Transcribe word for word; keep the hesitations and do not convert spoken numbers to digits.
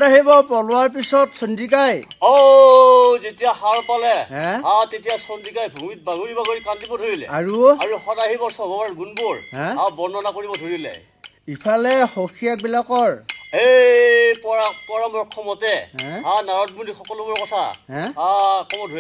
ঘৰত আহিব পলোৱাৰ পিছত চন্দিকাই অ যেতিয়া হাল পালে আ তেতিয়া চন্দিকাই ভূমিত বাগৰি বাগৰি কান্দিব ধৰিলে আৰু আৰু সদাহিবৰ স্বভাৱৰ গুণবোৰ আ বৰ্ণনা কৰিব ধৰিলে ইফালে সখীয়াক বিলাকৰ এই পৰামৰ্শ মতে আ নাৰদ মুনি সকলোবোৰ কথা আ ক'ব